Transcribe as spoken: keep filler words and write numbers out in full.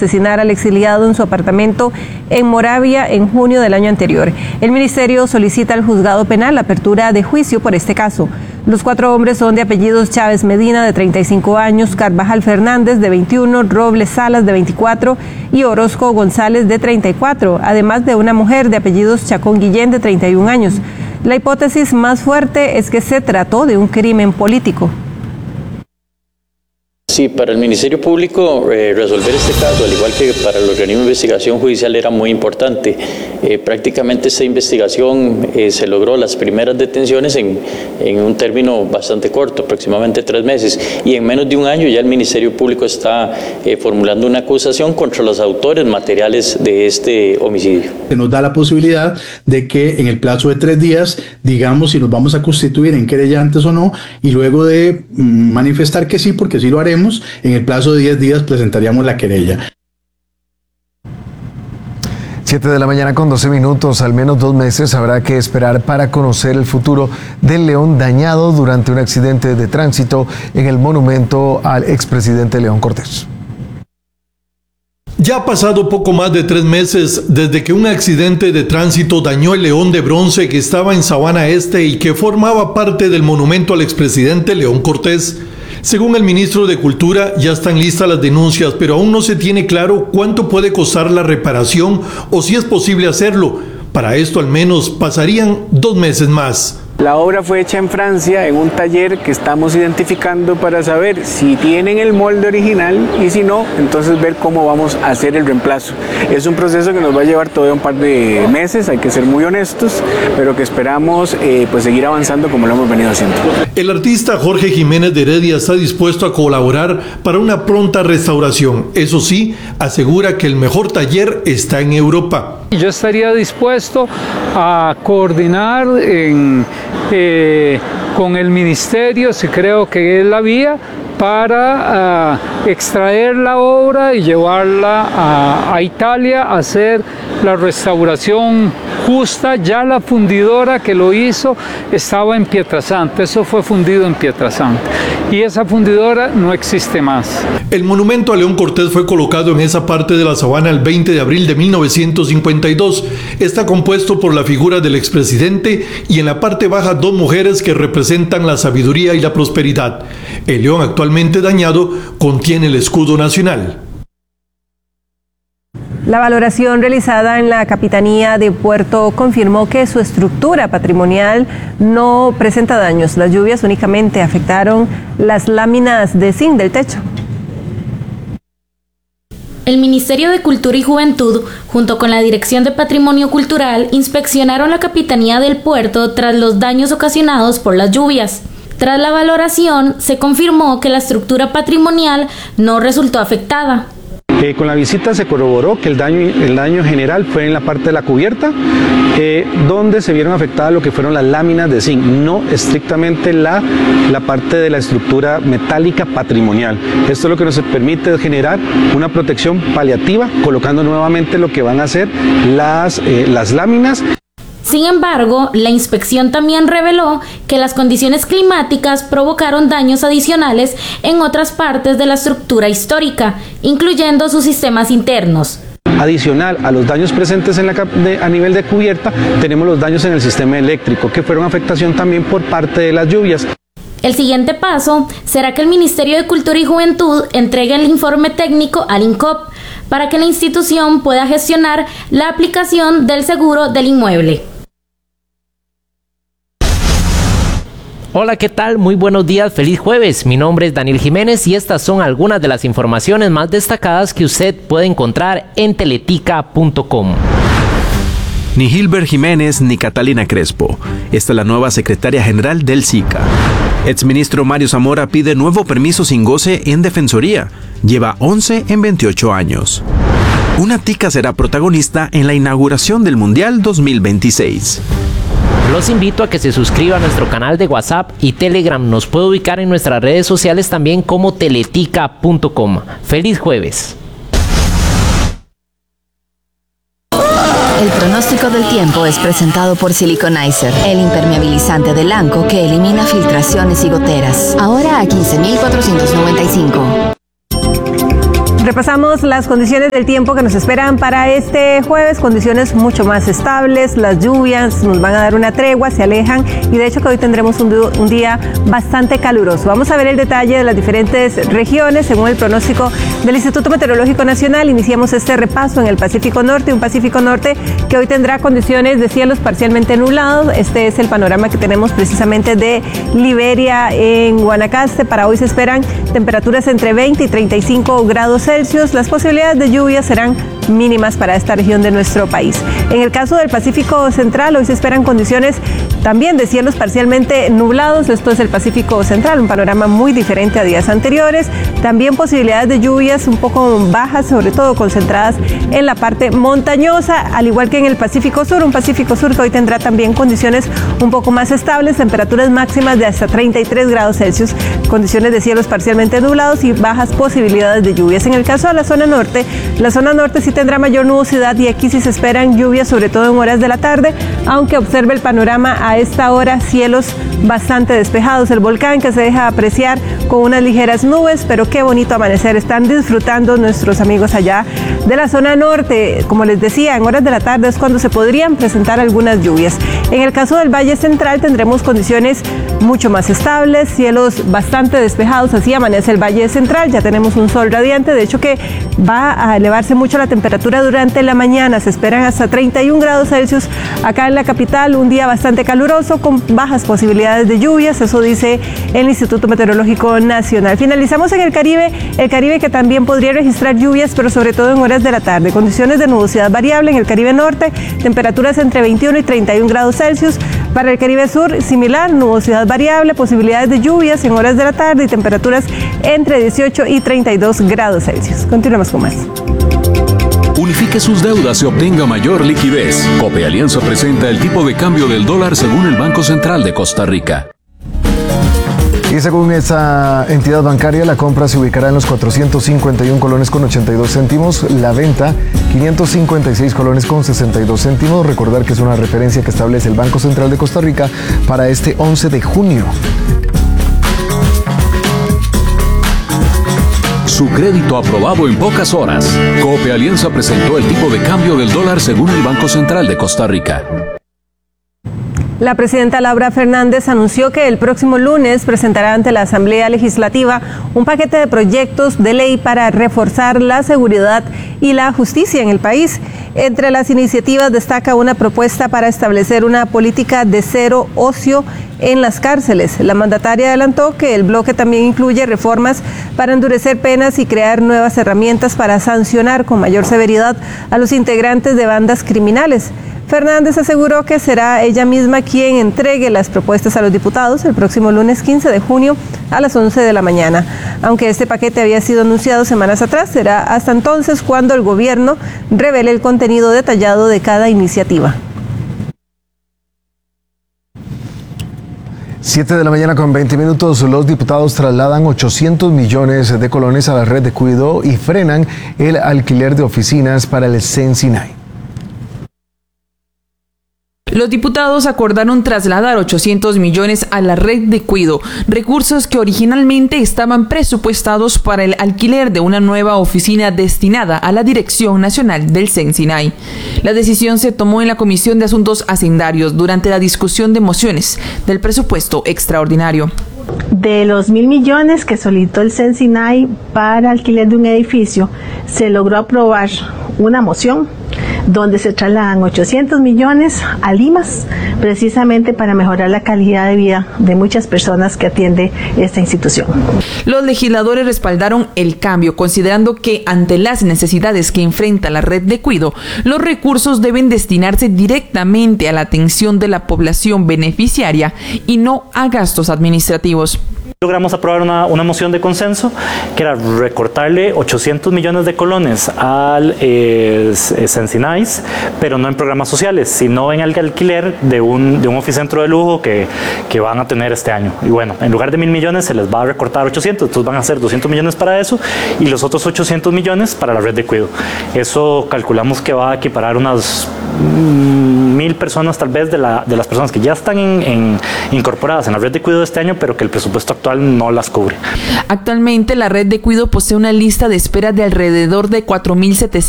asesinar al exiliado en su apartamento en Moravia en junio del año anterior. El ministerio solicita al juzgado penal la apertura de juicio por este caso. Los cuatro hombres son de apellidos Chávez Medina, de treinta y cinco años, Carvajal Fernández, de veintiuno, Robles Salas, de veinticuatro, y Orozco González, de treinta y cuatro, además de una mujer de apellidos Chacón Guillén, de treinta y un años. La hipótesis más fuerte es que se trató de un crimen político. Sí, para el Ministerio Público eh, resolver este caso, al igual que para el organismo de investigación judicial, era muy importante. Eh, prácticamente esta investigación eh, se logró las primeras detenciones en, en un término bastante corto, aproximadamente tres meses, y en menos de un año ya el Ministerio Público está eh, formulando una acusación contra los autores materiales de este homicidio. Se nos da la posibilidad de que en el plazo de tres días digamos si nos vamos a constituir en querellantes o no, y luego de mm, manifestar que sí, porque sí lo haremos, en el plazo de diez días presentaríamos la querella. siete de la mañana con doce minutos, al menos dos meses habrá que esperar para conocer el futuro del león dañado durante un accidente de tránsito en el monumento al expresidente León Cortés. Ya ha pasado poco más de tres meses desde que un accidente de tránsito dañó el león de bronce que estaba en Sabana Este y que formaba parte del monumento al expresidente León Cortés. Según el ministro de Cultura, ya están listas las denuncias, pero aún no se tiene claro cuánto puede costar la reparación o si es posible hacerlo. Para esto al menos pasarían dos meses más. La obra fue hecha en Francia, en un taller que estamos identificando para saber si tienen el molde original y si no, entonces ver cómo vamos a hacer el reemplazo. Es un proceso que nos va a llevar todavía un par de meses, hay que ser muy honestos, pero que esperamos eh, pues seguir avanzando como lo hemos venido haciendo. El artista Jorge Jiménez de Heredia está dispuesto a colaborar para una pronta restauración. Eso sí, asegura que el mejor taller está en Europa. Yo estaría dispuesto a coordinar en, eh, con el ministerio, si creo que es la vía, para uh, extraer la obra y llevarla a, a Italia a hacer la restauración justa. Ya la fundidora que lo hizo estaba en Pietrasanta, eso fue fundido en Pietrasanta, y esa fundidora no existe más. El monumento a León Cortés fue colocado en esa parte de la sabana el veinte de abril de mil novecientos cincuenta y dos. Está compuesto por la figura del expresidente y en la parte baja dos mujeres que representan la sabiduría y la prosperidad. El león actualmente dañado contiene el escudo nacional. La valoración realizada en la Capitanía de Puerto confirmó que su estructura patrimonial no presenta daños. Las lluvias únicamente afectaron las láminas de zinc del techo. El Ministerio de Cultura y Juventud, junto con la Dirección de Patrimonio Cultural, inspeccionaron la Capitanía del Puerto tras los daños ocasionados por las lluvias. Tras la valoración, se confirmó que la estructura patrimonial no resultó afectada. Eh, con la visita se corroboró que el daño, el daño general fue en la parte de la cubierta, eh, donde se vieron afectadas lo que fueron las láminas de zinc, no estrictamente la, la parte de la estructura metálica patrimonial. Esto lo que nos permite es generar una protección paliativa, colocando nuevamente lo que van a ser las, eh, las láminas. Sin embargo, la inspección también reveló que las condiciones climáticas provocaron daños adicionales en otras partes de la estructura histórica, incluyendo sus sistemas internos. Adicional a los daños presentes en la, de, a nivel de cubierta, tenemos los daños en el sistema eléctrico, que fueron afectación también por parte de las lluvias. El siguiente paso será que el Ministerio de Cultura y Juventud entregue el informe técnico al INCOP para que la institución pueda gestionar la aplicación del seguro del inmueble. Hola, ¿qué tal? Muy buenos días, feliz jueves. Mi nombre es Daniel Jiménez y estas son algunas de las informaciones más destacadas que usted puede encontrar en teletica punto com. Ni Gilbert Jiménez ni Catalina Crespo. Esta es la nueva secretaria general del SICA. Exministro Mario Zamora pide nuevo permiso sin goce en Defensoría. Lleva once en veintiocho años. Una tica será protagonista en la inauguración del Mundial dos mil veintiséis. Los invito a que se suscriban a nuestro canal de WhatsApp y Telegram. Nos puede ubicar en nuestras redes sociales también como teletica punto com. ¡Feliz jueves! El pronóstico del tiempo es presentado por Siliconizer, el impermeabilizante de Lanco que elimina filtraciones y goteras. Ahora a quince mil cuatrocientos noventa y cinco. Repasamos las condiciones del tiempo que nos esperan para este jueves, condiciones mucho más estables, las lluvias nos van a dar una tregua, se alejan y de hecho que hoy tendremos un, un día bastante caluroso. Vamos a ver el detalle de las diferentes regiones según el pronóstico del Instituto Meteorológico Nacional. Iniciamos este repaso en el Pacífico Norte, un Pacífico Norte que hoy tendrá condiciones de cielos parcialmente nublados. Este es el panorama que tenemos precisamente de Liberia en Guanacaste. Para hoy se esperan temperaturas entre veinte y treinta y cinco grados Celsius. Las posibilidades de lluvia serán mínimas para esta región de nuestro país. En el caso del Pacífico Central, hoy se esperan condiciones también de cielos parcialmente nublados. Esto es el Pacífico Central, un panorama muy diferente a días anteriores. También posibilidades de lluvias un poco bajas, sobre todo concentradas en la parte montañosa, al igual que en el Pacífico Sur, un Pacífico Sur que hoy tendrá también condiciones un poco más estables, temperaturas máximas de hasta treinta y tres grados Celsius, condiciones de cielos parcialmente nublados y bajas posibilidades de lluvias. En el caso de la zona norte, la zona norte sí tendrá mayor nubosidad y aquí sí se esperan lluvias, sobre todo en horas de la tarde, aunque observe el panorama a esta hora, cielos bastante despejados. El volcán que se deja apreciar con unas ligeras nubes, pero qué bonito amanecer están disfrutando nuestros amigos allá de la zona norte. Como les decía, en horas de la tarde es cuando se podrían presentar algunas lluvias. En el caso del Valle Central tendremos condiciones mucho más estables, cielos bastante despejados, así amanece el Valle Central, ya tenemos un sol radiante, de hecho que va a elevarse mucho la temperatura durante la mañana, se esperan hasta treinta y un grados Celsius acá en la capital, un día bastante caluroso con bajas posibilidades de lluvias, eso dice el Instituto Meteorológico Nacional. Finalizamos en el Caribe, el Caribe que también podría registrar lluvias, pero sobre todo en horas de la tarde, condiciones de nubosidad variable en el Caribe Norte, temperaturas entre veintiuno y treinta y un grados Celsius. Para el Caribe Sur, similar, nubosidad variable, posibilidades de lluvias en horas de la tarde y temperaturas entre dieciocho y treinta y dos grados Celsius. Continuamos con más. Unifique sus deudas y obtenga mayor liquidez. Cope Alianza presenta el tipo de cambio del dólar según el Banco Central de Costa Rica. Y según esa entidad bancaria, la compra se ubicará en los cuatrocientos cincuenta y un colones con ochenta y dos céntimos, la venta quinientos cincuenta y seis colones con sesenta y dos céntimos. Recordar que es una referencia que establece el Banco Central de Costa Rica para este once de junio. Su crédito aprobado en pocas horas. Cope Alianza presentó el tipo de cambio del dólar según el Banco Central de Costa Rica. La presidenta Laura Fernández anunció que el próximo lunes presentará ante la Asamblea Legislativa un paquete de proyectos de ley para reforzar la seguridad y la justicia en el país. Entre las iniciativas destaca una propuesta para establecer una política de cero ocio en las cárceles. La mandataria adelantó que el bloque también incluye reformas para endurecer penas y crear nuevas herramientas para sancionar con mayor severidad a los integrantes de bandas criminales. Fernández aseguró que será ella misma quien entregue las propuestas a los diputados el próximo lunes quince de junio a las once de la mañana. Aunque este paquete había sido anunciado semanas atrás, será hasta entonces cuando el gobierno revele el contenido detallado de cada iniciativa. siete de la mañana con veinte minutos, los diputados trasladan ochocientos millones de colones a la red de cuidado y frenan el alquiler de oficinas para el Sensinay. Los diputados acordaron trasladar ochocientos millones a la red de cuido, recursos que originalmente estaban presupuestados para el alquiler de una nueva oficina destinada a la Dirección Nacional del Sensinay. La decisión se tomó en la Comisión de Asuntos Hacendarios durante la discusión de mociones del presupuesto extraordinario. De los mil millones que solicitó el Sensinay para alquiler de un edificio, se logró aprobar una moción donde se trasladan ochocientos millones a Limas, precisamente para mejorar la calidad de vida de muchas personas que atiende esta institución. Los legisladores respaldaron el cambio, considerando que ante las necesidades que enfrenta la red de cuido, los recursos deben destinarse directamente a la atención de la población beneficiaria y no a gastos administrativos. Logramos aprobar una, una moción de consenso que era recortarle ochocientos millones de colones al eh, Sensinay NICE, pero no en programas sociales, sino en el alquiler de un, de un oficentro de lujo que, que van a tener este año. Y bueno, en lugar de mil millones se les va a recortar ochocientos, entonces van a ser doscientos millones para eso y los otros ochocientos millones para la red de cuido. Eso calculamos que va a equiparar unas mmm, mil personas tal vez de, la, de las personas que ya están en, en, incorporadas en la red de cuido de este año, pero que el presupuesto actual no las cubre. Actualmente la red de cuido posee una lista de espera de alrededor de cuatro mil setecientos